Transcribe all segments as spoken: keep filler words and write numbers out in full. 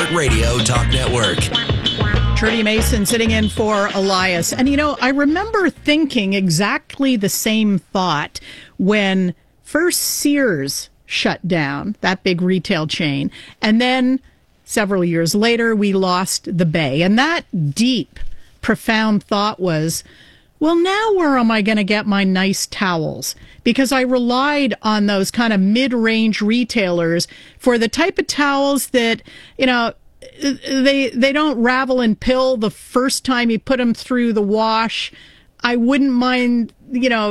iHeartRadio Talk Network. Trudy Mason sitting in for Elias. And, you know, I remember thinking exactly the same thought when first Sears shut down, that big retail chain, and then several years later, we lost the Bay. And that deep, profound thought was, well, now where am I going to get my nice towels? Because I relied on those kind of mid-range retailers for the type of towels that, you know, they they don't ravel and pill the first time you put them through the wash. I wouldn't mind, you know,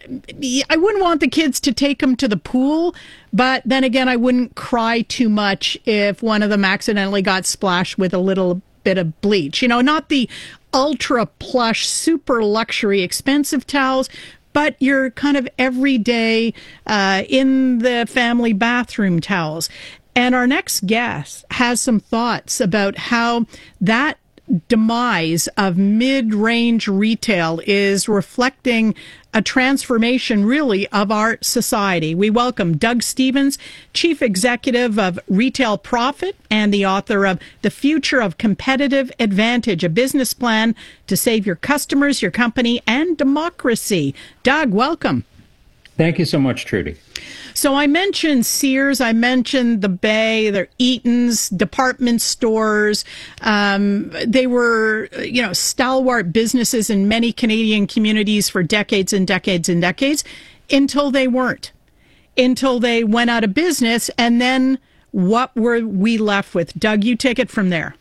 I wouldn't want the kids to take them to the pool, but then again, I wouldn't cry too much if one of them accidentally got splashed with a little bit of bleach. You know, not the ultra plush, super luxury, expensive towels, but your kind of everyday, uh, in the family bathroom towels. And our next guest has some thoughts about how that demise of mid-range retail is reflecting a transformation, really, of our society. We welcome Doug Stephens, Chief Executive of Retail Profit and the author of The Future of Competitive Advantage, a business plan to save your customers, your company, and democracy. Doug, welcome. Thank you so much, Trudy. So I mentioned Sears, I mentioned the Bay, their Eaton's, department stores. Um, they were, you know, stalwart businesses in many Canadian communities for decades and decades and decades until they weren't, until they went out of business. And then what were we left with? Doug, you take it from there.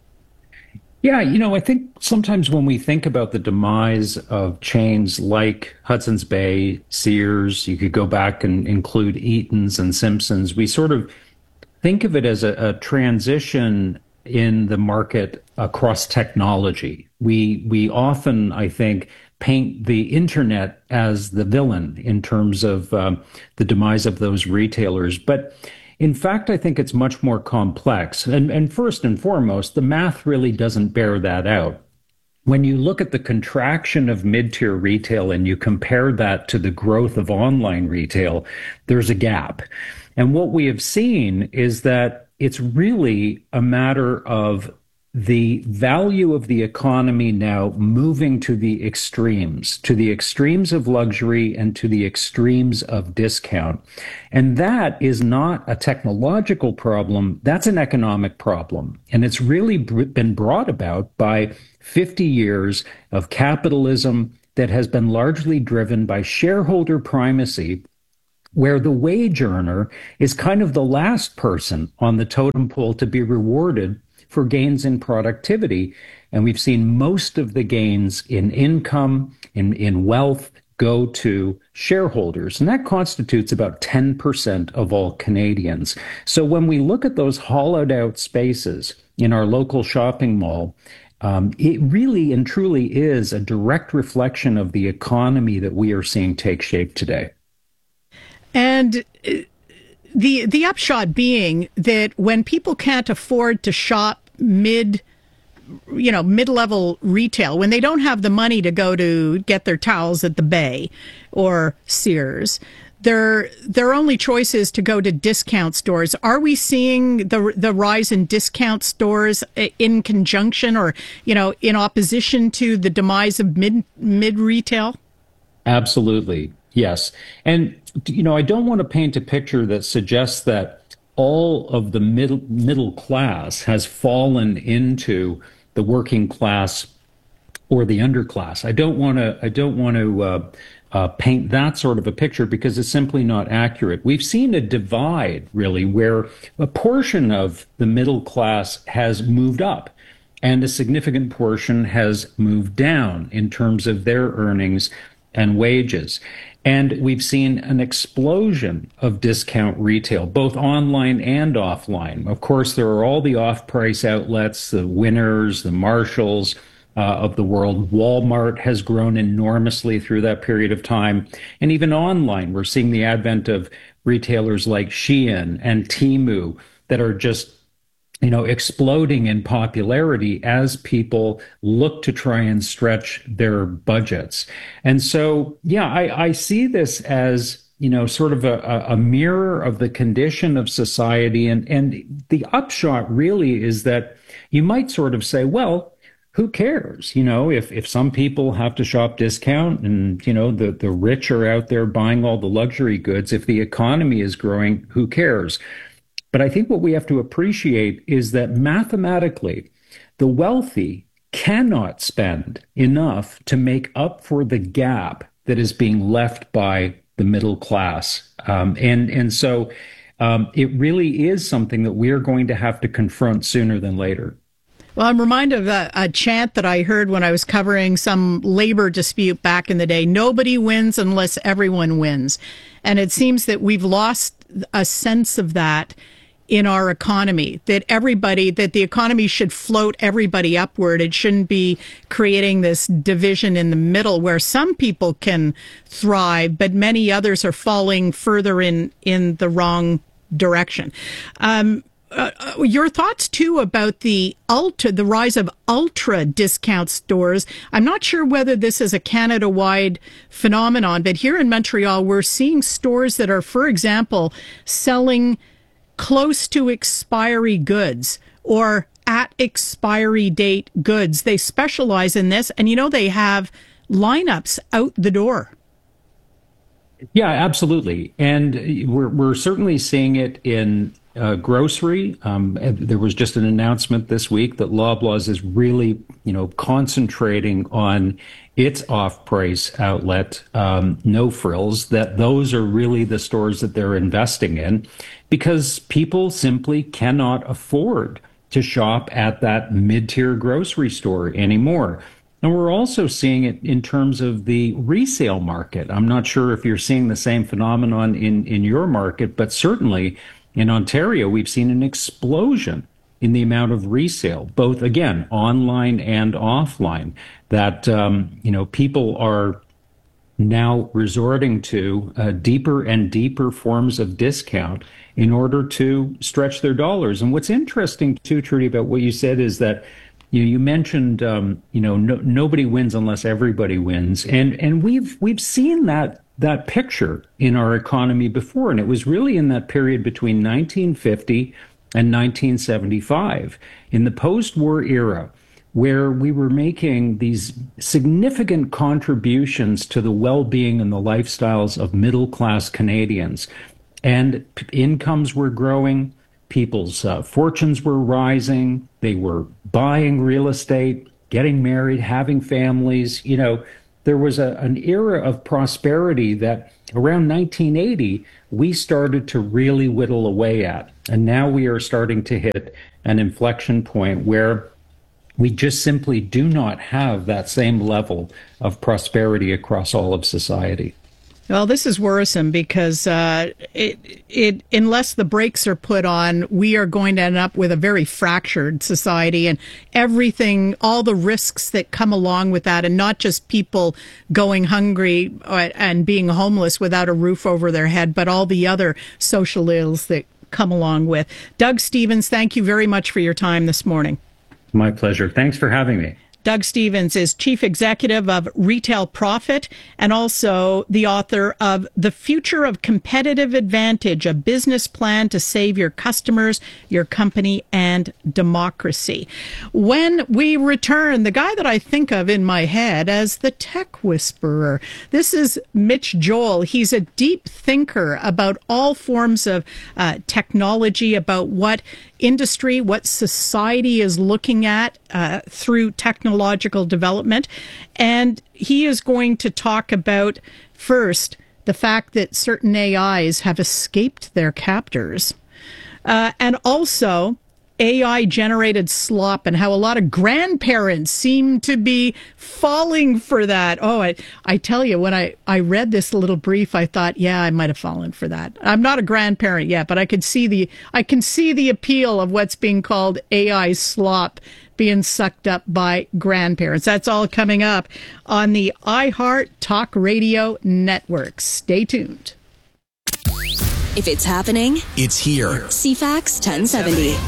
Yeah, you know, I think sometimes when we think about the demise of chains like Hudson's Bay, Sears, you could go back and include Eaton's and Simpson's, we sort of think of it as a, a transition in the market across technology. We we often, I think, paint the internet as the villain in terms of um, the demise of those retailers. But in fact, I think it's much more complex. And, and first and foremost, the math really doesn't bear that out. When you look at the contraction of mid-tier retail and you compare that to the growth of online retail, there's a gap. And what we have seen is that it's really a matter of the value of the economy now moving to the extremes, to the extremes of luxury and to the extremes of discount. And that is not a technological problem, that's an economic problem. And it's really been brought about by fifty years of capitalism that has been largely driven by shareholder primacy, where the wage earner is kind of the last person on the totem pole to be rewarded for gains in productivity. And we've seen most of the gains in income, in, in wealth, go to shareholders. And that constitutes about ten percent of all Canadians. So when we look at those hollowed out spaces in our local shopping mall, um, it really and truly is a direct reflection of the economy that we are seeing take shape today. And The the upshot being that when people can't afford to shop mid, you know, mid-level retail, when they don't have the money to go to get their towels at the Bay or Sears, their their only choice is to go to discount stores. Are we seeing the the rise in discount stores in conjunction or, you know, in opposition to the demise of mid mid retail? Absolutely. Yes. And, you know, I don't want to paint a picture that suggests that all of the middle middle class has fallen into the working class or the underclass. I don't want to I don't want to uh, uh, paint that sort of a picture because it's simply not accurate. We've seen a divide, really, where a portion of the middle class has moved up and a significant portion has moved down in terms of their earnings and wages. And we've seen an explosion of discount retail, both online and offline. Of course, there are all the off-price outlets, the Winners, the Marshalls uh, of the world. Walmart has grown enormously through that period of time. And even online, we're seeing the advent of retailers like Shein and Temu that are just you know, exploding in popularity as people look to try and stretch their budgets. And so, yeah, I, I see this as you know, sort of a, a mirror of the condition of society. And, and the upshot really is that you might sort of say, well, who cares? You know, if, if some people have to shop discount and, you know, the, the rich are out there buying all the luxury goods, if the economy is growing, who cares? But I think what we have to appreciate is that mathematically, the wealthy cannot spend enough to make up for the gap that is being left by the middle class. Um, and, and so um, it really is something that we're going to have to confront sooner than later. Well, I'm reminded of a, a chant that I heard when I was covering some labor dispute back in the day. Nobody wins unless everyone wins. And it seems that we've lost a sense of that in our economy, that everybody, that the economy should float everybody upward. It shouldn't be creating this division in the middle where some people can thrive, but many others are falling further in, in the wrong direction. Um, Uh, your thoughts too about the ultra, the rise of ultra discount stores. I'm not sure whether this is a Canada-wide phenomenon, but here in Montreal, we're seeing stores that are, for example, selling close to expiry goods or at expiry date goods. They specialize in this, and you know they have lineups out the door. Yeah, absolutely, and we're we're certainly seeing it in Uh, grocery. Um, there was just an announcement this week that Loblaws is really, you know, concentrating on its off-price outlet, um, No Frills, that those are really the stores that they're investing in because people simply cannot afford to shop at that mid-tier grocery store anymore. And we're also seeing it in terms of the resale market. I'm not sure if you're seeing the same phenomenon in, in your market, but certainly in Ontario, we've seen an explosion in the amount of resale, both, again, online and offline, that, um, you know, people are now resorting to uh, deeper and deeper forms of discount in order to stretch their dollars. And what's interesting, too, Trudy, about what you said is that you, you mentioned, um, you know, no, nobody wins unless everybody wins. And, and we've, we've seen that that picture in our economy before. And it was really in that period between nineteen fifty and nineteen seventy-five, in the post-war era, where we were making these significant contributions to the well-being and the lifestyles of middle-class Canadians. And p- incomes were growing, people's uh, fortunes were rising, they were buying real estate, getting married, having families, you know. There was a, an era of prosperity that around nineteen eighty, we started to really whittle away at. And now we are starting to hit an inflection point where we just simply do not have that same level of prosperity across all of society. Well, this is worrisome because uh, it, it, unless the brakes are put on, we are going to end up with a very fractured society and everything, all the risks that come along with that, and not just people going hungry and being homeless without a roof over their head, but all the other social ills that come along with. Doug Stephens, thank you very much for your time this morning. My pleasure. Thanks for having me. Doug Stephens is Chief Executive of Retail Profit and also the author of The Future of Competitive Advantage, a business plan to save your customers, your company, and democracy. When we return, the guy that I think of in my head as the tech whisperer, this is Mitch Joel. He's a deep thinker about all forms of uh, technology, about what industry, what society is looking at uh, through technological development. And he is going to talk about, first, the fact that certain A Is have escaped their captors, uh, and also A I-generated slop and how a lot of grandparents seem to be falling for that. Oh, I, I tell you, when I, I read this little brief, I thought, yeah, I might have fallen for that. I'm not a grandparent yet, but I could see the I can see the appeal of what's being called A I slop being sucked up by grandparents. That's all coming up on the iHeart Talk Radio Network. Stay tuned. If it's happening, it's here. C FAX ten seventy.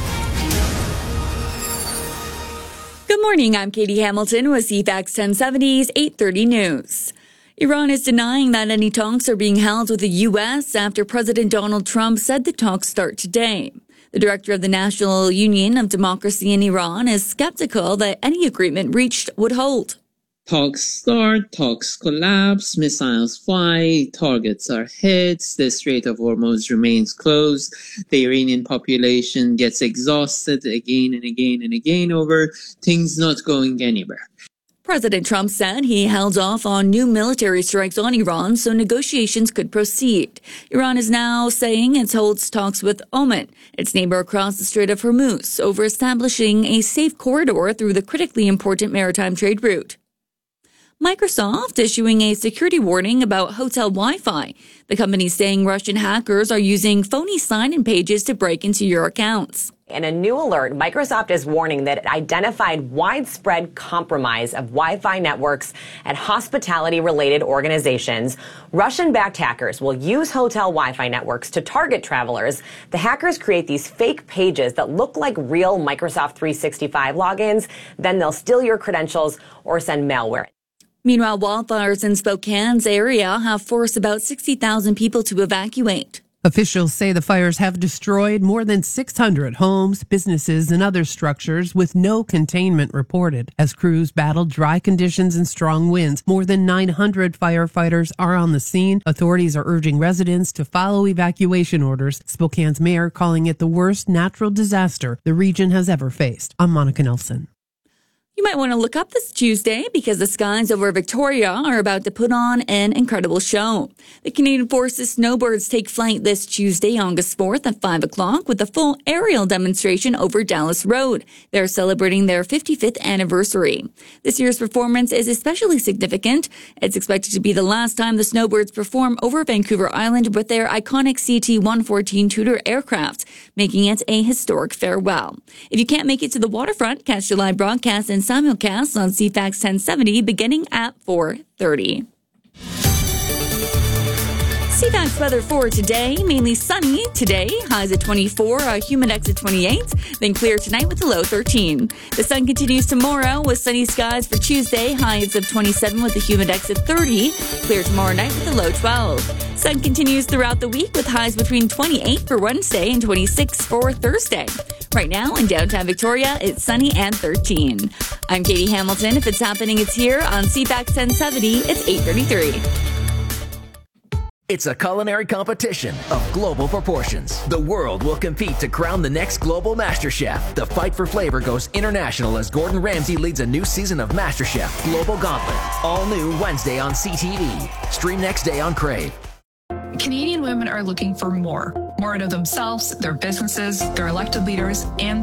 Good morning, I'm Katie Hamilton with C FAX ten seventy's eight thirty News. Iran is denying that any talks are being held with the U S after President Donald Trump said the talks start today. The director of the National Union of Democracy in Iran is skeptical that any agreement reached would hold. Talks start, talks collapse, missiles fly, targets are hit, the Strait of Hormuz remains closed, the Iranian population gets exhausted again and again and again over things not going anywhere. President Trump said he held off on new military strikes on Iran so negotiations could proceed. Iran is now saying it holds talks with Oman, its neighbor across the Strait of Hormuz, over establishing a safe corridor through the critically important maritime trade route. Microsoft issuing a security warning about hotel Wi-Fi. The company saying Russian hackers are using phony sign-in pages to break into your accounts. In a new alert, Microsoft is warning that it identified widespread compromise of Wi-Fi networks at hospitality-related organizations. Russian-backed hackers will use hotel Wi-Fi networks to target travelers. The hackers create these fake pages that look like real Microsoft three sixty-five logins. Then they'll steal your credentials or send malware. Meanwhile, wildfires in Spokane's area have forced about sixty thousand people to evacuate. Officials say the fires have destroyed more than six hundred homes, businesses, and other structures with no containment reported. As crews battle dry conditions and strong winds, more than nine hundred firefighters are on the scene. Authorities are urging residents to follow evacuation orders. Spokane's mayor calling it the worst natural disaster the region has ever faced. I'm Monica Nelson. You might want to look up this Tuesday because the skies over Victoria are about to put on an incredible show. The Canadian Forces snowbirds take flight this Tuesday, August fourth at five o'clock with a full aerial demonstration over Dallas Road. They're celebrating their fifty-fifth anniversary. This year's performance is especially significant. It's expected to be the last time the snowbirds perform over Vancouver Island with their iconic C T one fourteen Tudor aircraft, making it a historic farewell. If you can't make it to the waterfront, catch the live broadcast and simulcast on C FAX ten seventy beginning at four thirty. C FAX weather for today, mainly sunny today, highs at twenty-four, a humidex at twenty-eight, then clear tonight with a low thirteen. The sun continues tomorrow with sunny skies for Tuesday, highs of twenty-seven with a humidex at thirty, clear tomorrow night with a low twelve. Sun continues throughout the week with highs between twenty-eight for Wednesday and twenty-six for Thursday. Right now in downtown Victoria, it's sunny and thirteen. I'm Katie Hamilton. If it's happening, it's here on C FAX ten seventy. It's eight thirty-three. It's a culinary competition of global proportions. The world will compete to crown the next global Master Chef. The fight for flavor goes international as Gordon Ramsay leads a new season of Master Chef Global Gauntlet. All new Wednesday on C T V. Stream next day on Crave. Canadian women are looking for more. More out of themselves, their businesses, their elected leaders, and